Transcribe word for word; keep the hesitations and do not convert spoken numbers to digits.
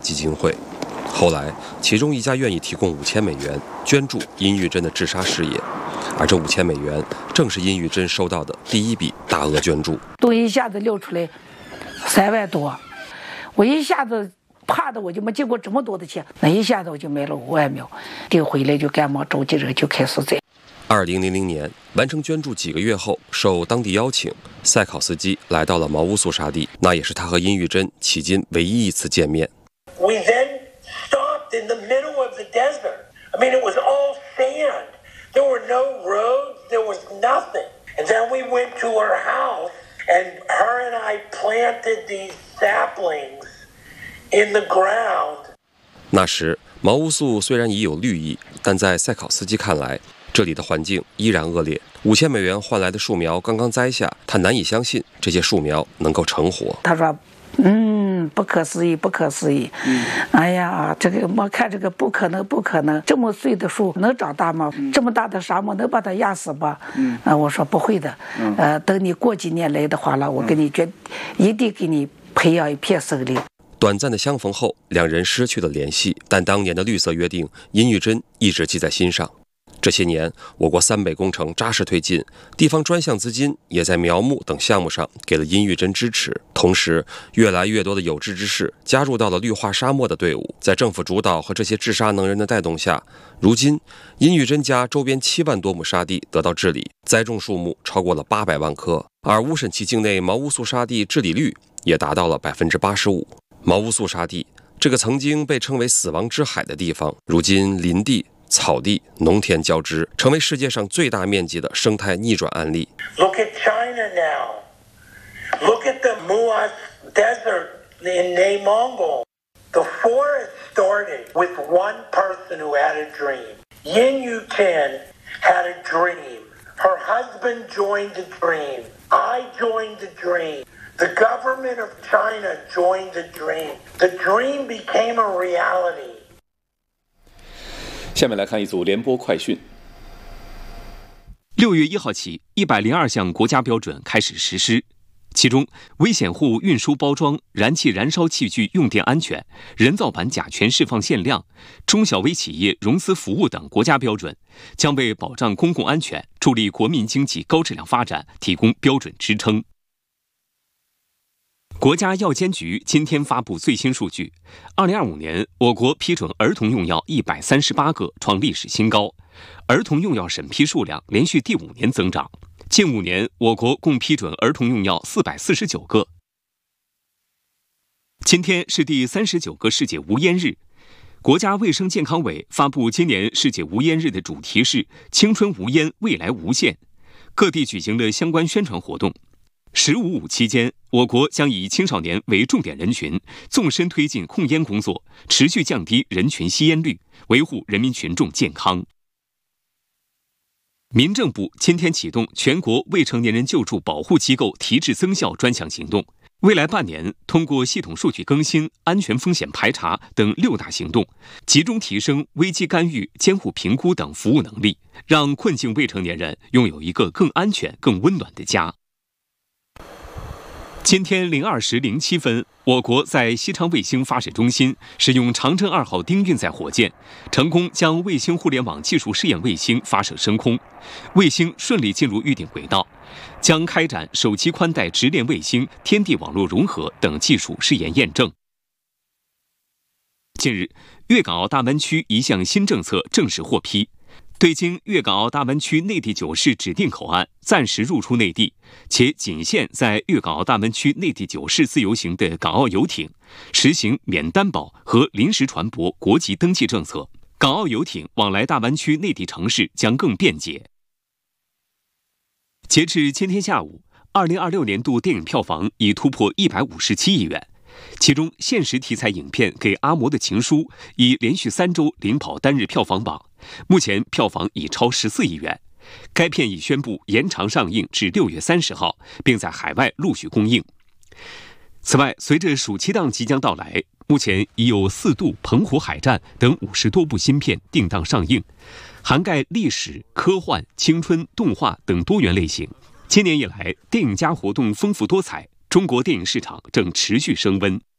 基金会。后来，其中一家愿意提供五千美元捐助殷玉珍的治沙事业，而这五千美元正是殷玉珍收到的第一笔大额捐助。 都一下子流出来三万多，我一下子怕的我就没见过这么多的钱，那一下子我就买了五万苗，订回来就赶忙召集人就开始栽。 二零零零年完成捐助几个月后，受当地邀請，塞考斯基来到了毛乌素沙地，那也是他和殷玉珍迄今唯一一次见面。 We then stopped in the middle of the desert. I mean, it was all sand. There were no roads. There was nothing. And then we went to her house, and her and I planted these saplings in the ground. 那时，毛乌素虽然已有绿意，但在塞考斯基看来，这里的环境依然恶劣。五千美元换来的树苗刚刚栽下，他难以相信这些树苗能够成活。 他说：“嗯，不可思议，不可思议。嗯，哎呀，这个我看这个不可能，不可能，这么碎的树能长大吗？嗯、这么大的沙漠能把它压死吗？嗯，啊，我说不会的。嗯，呃，等你过几年来的话了，我给你决，嗯、一定给你培养一片森林。” 短暂的相逢后，两人失去了联系，但当年的绿色约定，殷玉珍一直记在心上。这些年，我国三北工程扎实推进，地方专项资金也在苗木等项目上给了殷玉珍支持。同时，越来越多的有志之士加入到了绿化沙漠的队伍。在政府主导和这些治沙能人的带动下，如今殷玉珍家周边七万多亩沙地得到治理，栽种树木超过了八百万棵，而乌审旗境内毛乌素沙地治理率也达到了百分之八十五。毛乌素沙地这个曾经被称为死亡之海的地方，如今林地、草地、农田交织，成为世界上最大面积的生态逆转案例。 Look at China now. Look at the Muas Desert in内蒙古. The forest started with one person who had a dream. Yin Yutin had a dream. Her husband joined the dream. I joined the dream.The government of China joined the dream. The dream became a reality. 下面来看一组联播快讯。 六月一号起，一百零二项国家标准开始实施，其中危险户运输包装、燃气燃烧器具用电安全、人造板甲醛释放限量、中小微企业融资服务等国家标准，将为保障公共安全、助力国民经济高质量发展提供标准支撑。国家药监局今天发布最新数据，二零二五年我国批准儿童用药一百三十八个，创历史新高，儿童用药审批数量连续第五年增长。近五年，我国共批准儿童用药四百四十九个。今天是第三十九个世界无烟日，国家卫生健康委发布今年世界无烟日的主题是“青春无烟，未来无限”，各地举行了相关宣传活动。十五五期间，我国将以青少年为重点人群，纵深推进控烟工作，持续降低人群吸烟率，维护人民群众健康。民政部今天启动全国未成年人救助保护机构提质增效专项行动，未来半年，通过系统数据更新、安全风险排查等六大行动，集中提升危机干预、监护评估等服务能力，让困境未成年人拥有一个更安全、更温暖的家。今天零二时零七分，我国在西昌卫星发射中心使用长征二号丁运载火箭，成功将卫星互联网技术试验卫星发射升空，卫星顺利进入预定轨道，将开展手机宽带直连卫星天地网络融合等技术试验验证。近日，粤港澳大湾区一项新政策正式获批。对经粤港澳大湾区内地九市指定口岸暂时入出内地，且仅限在粤港澳大湾区内地九市自由行的港澳游艇，实行免担保和临时船舶国籍登记政策，港澳游艇往来大湾区内地城市将更便捷。截至今天下午，二零二六年度电影票房已突破一百五十七亿元。其中，现实题材影片《给阿嬷的情书》已连续三周领跑单日票房榜，目前票房已超十四亿元。该片已宣布延长上映至六月三十号，并在海外陆续公映。此外，随着暑期档即将到来，目前已有《四渡》《澎湖海战》等五十多部新片定档上映，涵盖历史、科幻、青春、动画等多元类型。今年以来，电影家活动丰富多彩。中国电影市场正持续升温。